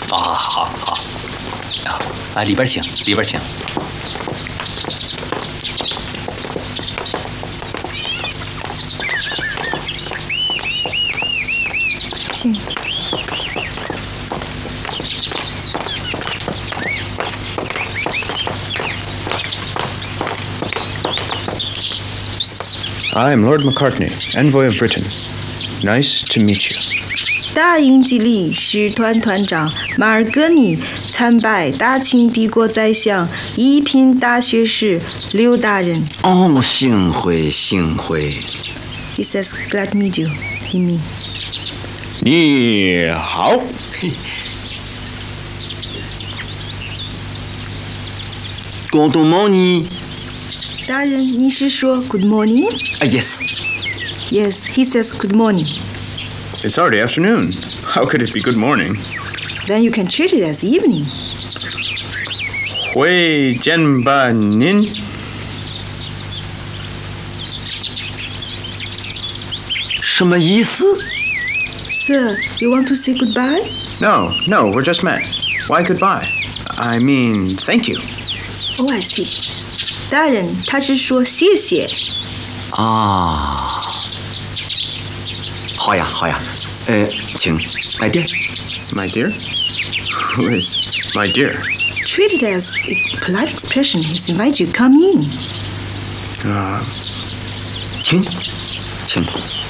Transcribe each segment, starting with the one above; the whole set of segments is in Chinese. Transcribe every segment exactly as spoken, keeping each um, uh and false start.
啊，好好。啊，啊，里边请，里边请。 请。 I am Lord Macartney, envoy of Britain. Nice to meet you. 大英吉利使团团长马尔戈尼参拜大清帝国宰相一品大学士刘大人。 哦，幸会幸会。 He says, "Glad to meet you." He mean. 你好。 Good morning. 大人，你是说 "Good morning"？ Uh, yes. Yes, he says "Good morning." It's already afternoon. How could it be good morning? Then you can treat it as evening. 会见吧您。 什么意思 Sir, you want to say goodbye? No, no, we're just met. Why goodbye? I mean, thank you. Oh, I see. 大人，他是说谢谢。 啊，好呀，好呀，呃，请，my dear. My dear? Who is my dear? Treat it as a polite expression. He's invited you. Come in. Uh, 请，请。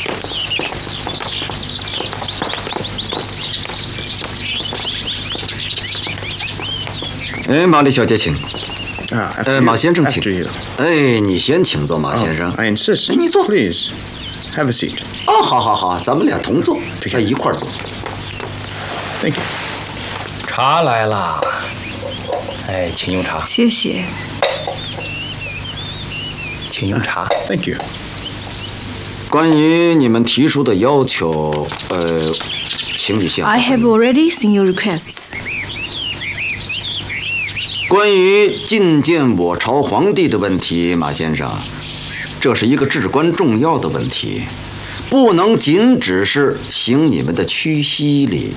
哎，玛丽小姐，请。 uh, after 呃， you, 马先生，请 after you.。 哎，你先请坐，马先生。 Oh, I insist. 哎，你坐。 Please, have a seat. 哦，好好好，咱们俩同坐，哎，一块儿坐。 Thank you. 茶来了，哎，请用茶， 谢谢。 请用茶。 Thank you. 关于你们提出的要求，呃，请你先。 I have already seen your requests. 关于觐见我朝皇帝的问题，马先生，这是一个至关重要的问题，不能仅只是行你们的屈膝礼，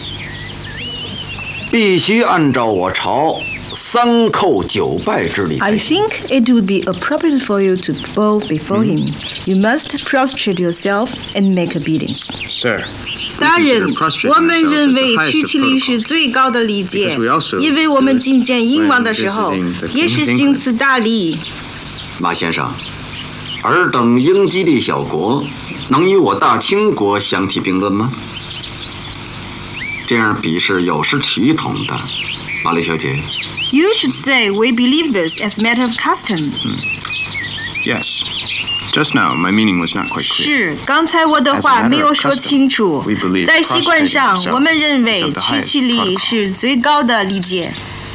必须按照我朝三叩九拜之礼才 I 行。 think it would be appropriate for you to bow before him. You must prostrate yourself and make obedience. Sir. 大人，我们认为屈膝礼是最高的礼节，因为我们觐见英王的时候，也是行此大礼。 马先生，尔等英吉利小国，能与我大清国相提并论吗？这样比是有失体统的，玛丽小姐。 You should say we believe this as a matter of custom. Yes. Just now, my meaning was not quite clear. 是，刚才我的话没有说清楚。在习惯上，我们认为屈膝礼是最高的礼节。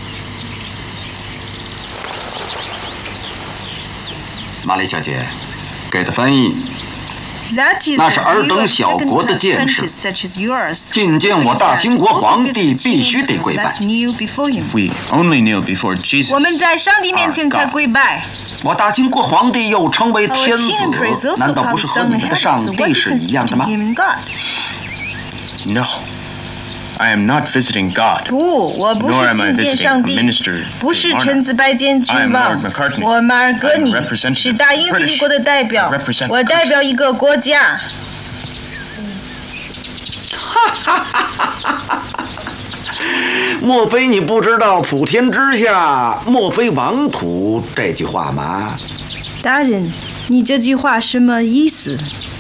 玛丽小姐，给的翻译。 That is 那是尔等小国的见识。觐见我大清国皇帝必须得跪拜。 We only kneel before Jesus. 我们在上帝面前才跪拜。 我大清国皇帝又称为天子，难道不是和你们的上帝是一样的吗 No, I am not visiting God. 不，我不是觐见上帝，不是臣子拜见君王。我马尔戈尼是大英吉利国的代表，我代表一个国家。 哈哈哈哈哈！莫非你不知道“普天之下，莫非王土”这句话吗？ 大人，你这句话什么意思？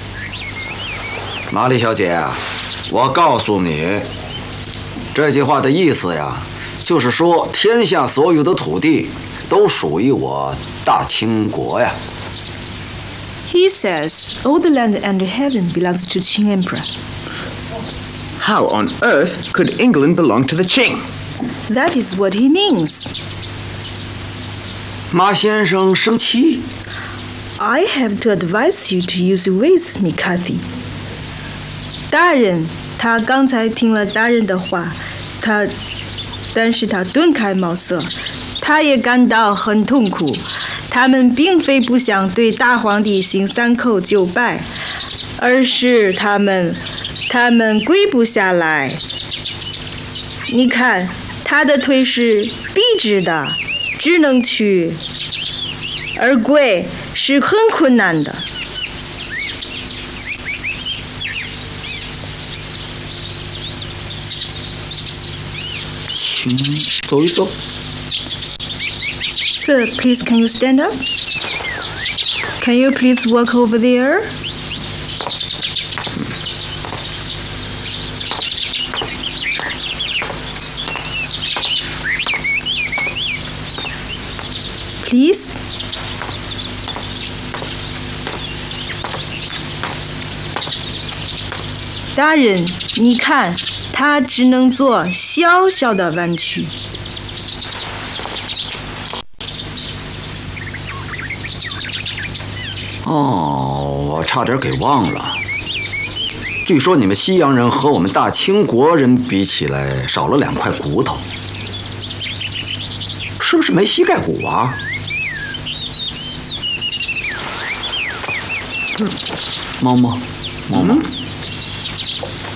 玛丽小姐，我告诉你，这句话的意思呀，就是说天下所有的土地都属于我大清国呀。 He says, all the land under heaven belongs to Qing Emperor. How on earth could England belong to the Qing? That is what he means. 马先生生气。 I have to advise you to use your ways, McCarthy. 大人，他刚才听了大人的话，他，但是他顿开茅塞，他也感到很痛苦。他们并非不想对大皇帝行三叩九拜，而是他们，他们跪不下来。 你看，他的腿是笔直的，只能去，而跪是很困难的。 请走一走。 Sir, please can you stand up? Can you please walk over there? Please. 大人，你看，他只能做小小的弯曲。 哦，我差点给忘了。据说你们西洋人和我们大清国人比起来，少了两块骨头，是不是没膝盖骨啊？猫猫，猫猫。